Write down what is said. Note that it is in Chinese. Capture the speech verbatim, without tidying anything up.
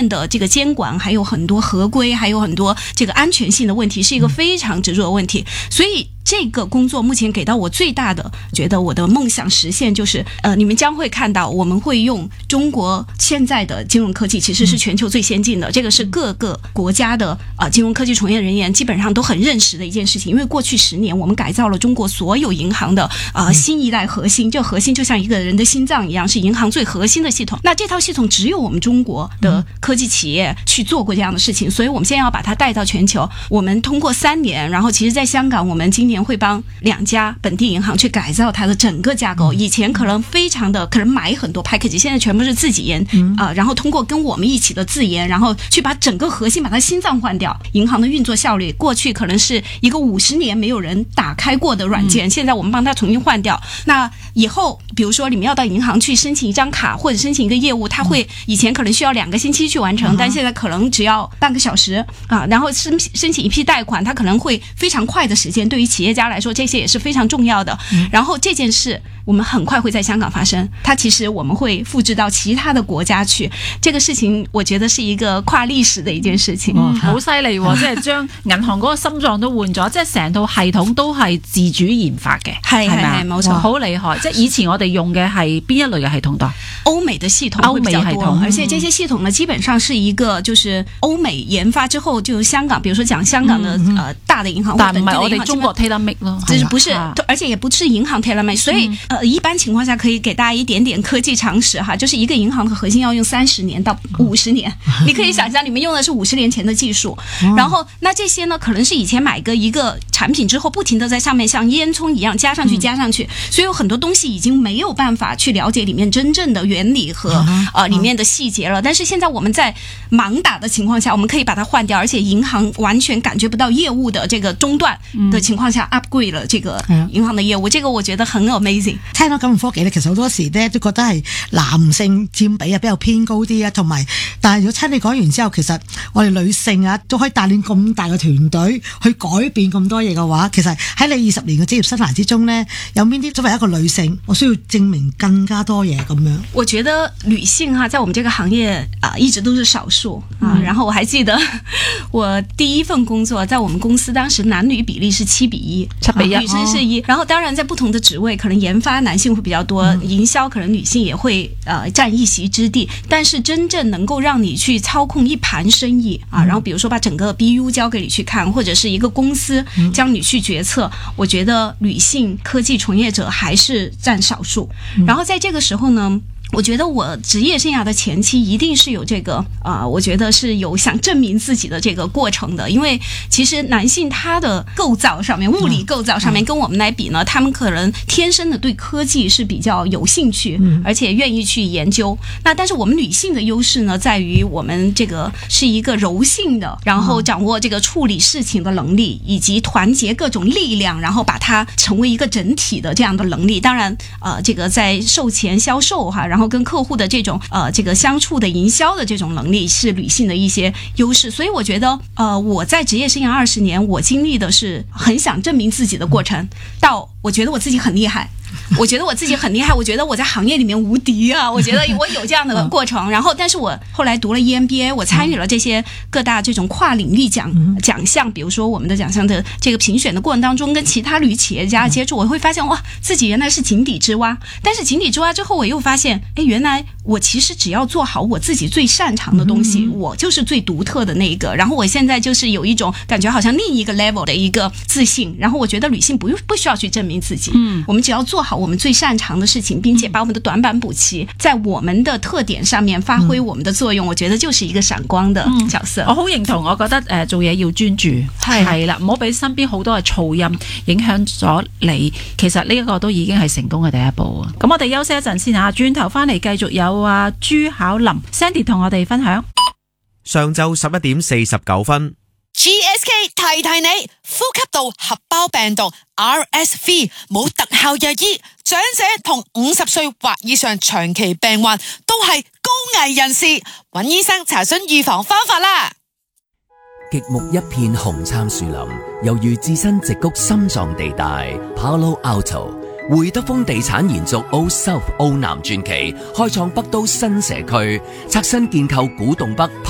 面的这个监管，还有很多合规，还有很多这个安全性的问题，是一个非常执着的问题。所以这个工作目前给到我最大的，觉得我的梦想实现就是，呃，你们将会看到我们会用中国现在的金融科技，其实是全球最先进的，这个是各个国家的呃金融科技从业人员基本上都很认识的一件事情。因为过去十年我们改造了中国所有银行的呃新一代核心，这个核心就像一个人的心脏一样，是银行最核心的系统。那这套系统只有我们中国的科技企业去做过这样的事情，所以我们现在要把它带到全球。我们通过三年，然后其实在香港，我们今年会帮两家本地银行去改造它的整个架构。以前可能非常的可能买很多 package， 现在全部是自己研啊、呃，然后通过跟我们一起的自研，然后去把整个核心把它心脏换掉。银行的运作效率，过去可能是一个五十年没有人打开过的软件，现在我们帮它重新换掉。那以后比如说你们要到银行去申请一张卡或者申请一个业务，它会以前可能需要两个星期去完成，但现在可能只要半个小时啊。然后申申请一批贷款，它可能会非常快的时间，对于企业家来说这些也是非常重要的。然后这件事我们很快会在香港发生，它其實我們會複製到其他的國家去。這個事情我覺得是一個跨歷史的一件事情。 嗯，好犀利喎！即係將銀行嗰個心臟都換咗，即係成套系統都係自主研發嘅， 係係係冇錯， 好厲害！即係以前我哋用嘅係邊一類嘅系統多？ 歐美的系統會比較多， 歐美系統， 而且這些系統呢，基本上是一個就是歐美研發之後，就香港，比如說講香港的、嗯、呃大的銀行， 但唔係我哋中國 tailor make 咯， 就是不是，而且也不是銀行 tailor make，所以、嗯、呃一般情況下可以給大家一點點科技常識哈，就是一個銀行的核心要用三十年到五十年，嗯、你可以想象你們用的是五十年前的技術、嗯，然後那這些呢可能是以前買個一個產品之後，不停地在上面像煙囪一樣加上去加上去，所以有很多東西已經沒有辦法去了解裡面真正的原理和、嗯、呃裡面的細節了。但是現在我們在盲打的情況下，我們可以把它換掉，而且銀行完全感覺不到業務的這個中斷的情況下、嗯、upgrade 了這個銀行的業務，這個我覺得很 amazing。 聽到金融科技咧，其實好多時咧都覺得係男性佔比啊比較偏高啲啊，同埋但係如果聽你講完之後，其實我哋女性啊都可以帶領咁大嘅團隊去改變咁多嘢嘅話，其實喺你二十年嘅職業生涯之中呢，有邊啲作為一個女性，我需要證明更加多嘢咁樣？ 我覺得女性哈、啊，在我們這個行業啊，一直都是少數啊、嗯。然後我還記得我第一份工作，在我們公司當時男女比例是七比一，七比一，女生是一、哦。然後當然在不同的職位，可能研發男性會比較多，嗯、營銷可能女性也會呃佔一席之地。但是真正能夠讓你去操控一盤生意啊，然後比如說把整個 B U 交給你去看，或者是一個公司將你去決策，我覺得女性科技從業者還是佔少數。然後在這個時候呢，我覺得我職業生涯的前期一定是有這個啊、呃，我覺得是有想證明自己的這個過程的。因為其實男性他的構造上面，物理構造上面跟我們來比呢，他們可能天生的對科技是比較有興趣，而且願意去研究。那但是我們女性的優勢呢，在於我們這個是一個柔性的，然後掌握這個處理事情的能力，以及團結各種力量，然後把它成為一個整體的這樣的能力。當然，呃，這個在售前銷售哈，然後跟客戶的這種呃這個相處的營銷的這種能力是女性的一些優勢，所以我覺得呃我在職業生涯二十年，我經歷的是很想證明自己的過程，到我覺得我自己很厲害。我覺得我自己很厲害，我覺得我在行業裡面無敵啊！我覺得我有這樣的過程，然後但是我後來讀了 E M B A， 我參與了這些各大這種跨領域獎獎項，比如說我們的獎項的這個評選的過程當中，跟其他女企業家接觸，我會發現哇，自己原來是井底之蛙。但是井底之蛙之後，我又發現，誒，原來我其實只要做好我自己最擅長的東西，我就是最獨特的那一個。然後我現在就是有一種感覺，好像另一個 level 的一個自信。然後我覺得女性不用不需要去證明自己，嗯，我們只要做好我們最擅長的事情，並且把我們的短板補齊，在我們的特點上面發揮我們的作用，我覺得就是一個閃光的角色。 嗯、我好認同，我覺得誒、呃、做嘢要專注，係係啦，唔好俾身邊好多嘅噪音影響咗你。其實呢一個都已經係成功嘅第一步啊！咁我哋休息一陣先嚇，轉頭翻嚟繼續有啊朱巧琳 Sandy 同我哋分享。 上晝十一點四十九分。 G S K 提提你，呼吸道合胞病毒 R S V 冇特效藥醫，長者同五十歲或以上長期病患都係高危人士，揾醫生查詢預防方法啦。 極目一片紅杉樹林，猶如置身矽谷心臟地帶 Palo Alto。會德豐地產延續 Old South 澳南傳奇，開創北都新社區，刷新建構古洞北